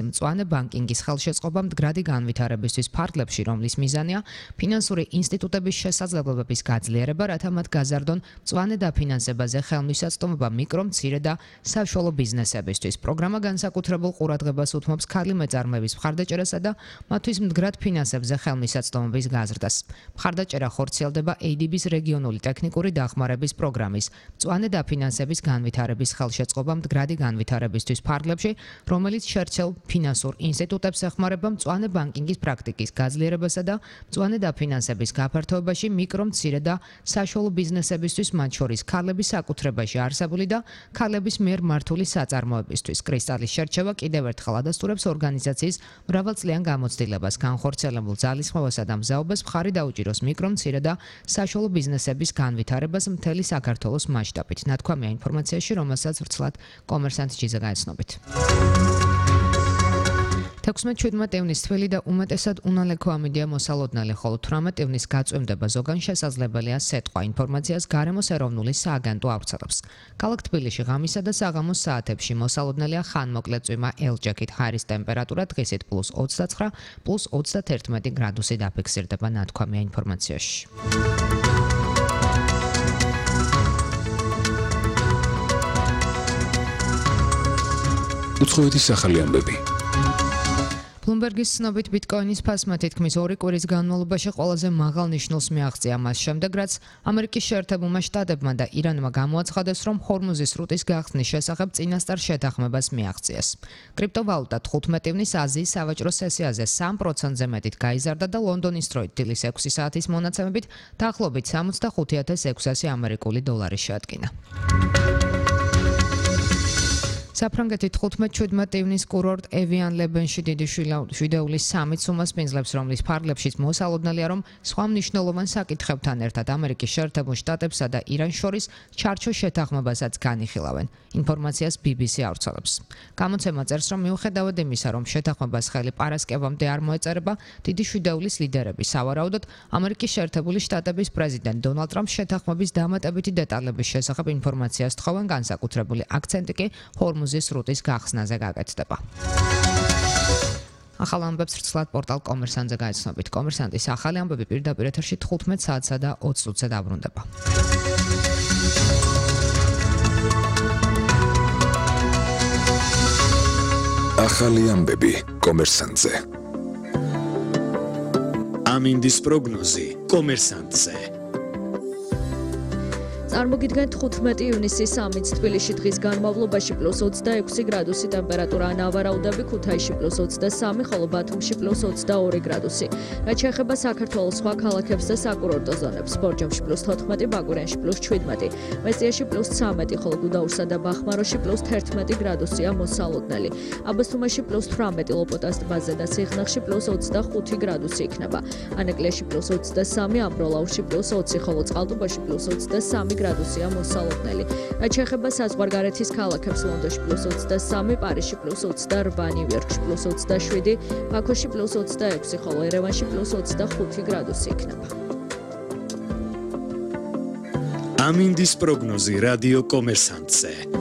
მწვანე ბანკინგის ხელშეწყობა მდგრადი განვითარებისთვის ფარგლებში, რომლის მიზანია ფინანსური ინსტიტუტების შესაძლებლობების გაძლიერება, რათა მათ გაზარდონ მწვანე დაფინანსებაზე ხელმისაწვდომობა მიკრო, მცირე და საშუალო ბიზნესებისთვის. პროგრამა განსაკუთრებულ ყურადღებას უთმობს ქალი მეწარმეების მხარდაჭერასა და მათთვის მდგრად ფინანსებზე ხელმისაწვდომობის გაზრდას. მხარდაჭერა ხორციელდება ADB-ის რეგიონული ტექნიკური დახმარების პროგრამის მწვანე დაფინანსების განვითარების ხელშეწყობა მდგრადი განვითარებისთვის ფარგლებში, რომელიც შერჩეულ ფინანსურ ინსტიტუტებს ეხმარება მწვანე ბანკინგის პრაქტიკის გაძლიერებასა და მწვანე დაფინანსების გაფართოებაში მიკრო, მცირე და საშუალო ბიზნესებისთვის, მათ შორის ქალების საკუთრებაში არსებული და ქალების მიერ მართული საწარმოებისთვის. კრისტალის შერჩევა კიდევ ერთხელ ადასტურებს ორგანიზაციის მრავალწლიან გამოცდილებას, განხორციელებულ ძალისხმევასა და მზაობას მხარი დაუჭიროს მიკრო, მცირე და საშუალო ბიზნესების განვითარებას მთელი საქართველოს მასშტაბით. ნათქვამია ინფორმაციაში, რომელსაც ვრცლად კომერსანტ ჯიზა გაეცნობით. 16-17 ივნის თვილი და უმეტესად უნალექო ამიდია მოსალოდნელი, ხოლო 18 ივნის გაწვიმდება ზოგან შესაძლებელია სეტყვა. ინფორმაციას გარემოს ეროვნული სააგენტო ავრცელებს. ქალაქ თბილისში ღამისა და საღამოს საათებში მოსალოდნელია ხანმოკლე წვიმა ელჭექით. ჰაერის ტემპერატურა დღისით +29, +31 გრადუსი დაფიქსირდება, ნათქვამია ინფორმაციაში. უცხოეთის ახალი ამბები. Bloomberg-ის ცნობით ბიტკოინის ფასმა თითქმის 2 კვირის განმავლობაში ყველაზე მაღალ ნიშნულს მიაღწია, მას შემდეგ რაც ამერიკის შეერთებულმა შტატებმა და ირანმა გამოაცხადეს, რომ ჰორმუზის სრუტის გახსნის შესახებ წინასწარ შეთანხმებას მიაღწიეს. კრიპტოვალუტა 15 ივნის აზიის სავაჭრო სესიაზე 3%-ზე მეტით გაიზარდა და ლონდონის დროით დილის 6 საათის მონაცემებით დაახლოებით 65,600 ამერიკული დოლარი შეადგინა. საფრანგეთი 15-17 ივნის კურორტ ევიან-ლებენში დიდი შვიდეულის 3 სუმას პინძლებს, რომლის ფარგლებშიც მოსალოდნელია, რომ სხვა მნიშვნელოვან საკითხებთან ერთად ამერიკის შეერთებულ შტატებსა და ირანს შორის ჩარჩო შეთანხმებასაც განიხილავენ. ინფორმაციას BBC ავრცელებს. გამოცემა წერს, რომ მიუხედავად იმისა, რომ შეთანხმებას ხელი პარასკევამდე არ მოეწერება, დიდი შვიდეულის ლიდერები სავარაუდოდ ამერიკის შეერთებული შტატების პრეზიდენტ დონალდ ტრამპს შეთანხმების დამატებითი დეტალების შესახებ ინფორმაციას თხოვენ, განსაკუთრებული აქცენტი კი ჰორმუზის სრუტის გახსნაზე გაკეთდება. ახალ ამბებს ვრცლად პორტალ კომერსანტზე გაეცნობით. კომერსანტის ახალი ამბები პირდაპირ ეთერში 15 საათსა და 20 წუთზე დაბრუნდება. ახალი ამბები კომერსანტზე. ამინდის პროგნოზი კომერსანტზე. წარმოგიდგენთ 15 ივნისის ამით თბილისში დღის განმავლობაში +26 გრადუსი ტემპერატურა, ნავარაუდები ქუთაისში +23, ხოლო ბათუმში +22 გრადუსი. რაც შეეხება საქართველოს სხვა ქალაქებს და საკურორტო ზონებს, ბორჯომში +14, ბაგურიანში +17, მეწიაში +13, ხოლო გუდაურსა და ბახმაროში +11 გრადუსია მოსალოდნელი. აბასთუმანში +18, ლოპოტას ტბაზე და სიღნაღში +25 გრადუსი იქნება. ანეკლიაში +23, ამბროლაურში +20, ხოლო წყალტუბოში +23 გრადუსია მოსალოდნელი. რაც შეეხება საზღვარგარეთის ქალაქებს, ლონდონში +23, პარიზში +28, ნიუ-იორკში +27, ბაქოში +26, ხოლო ერევანში +25 გრადუსი იქნება. ამინდის პროგნოზი რადიო კომერსანტზე.